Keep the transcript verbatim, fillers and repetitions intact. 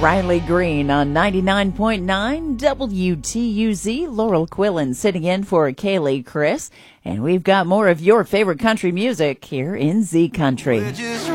Riley Green on ninety-nine point nine W T U Z. Laurel Quillen sitting in for Kaylee Chris. And we've got more of your favorite country music here in Z Country.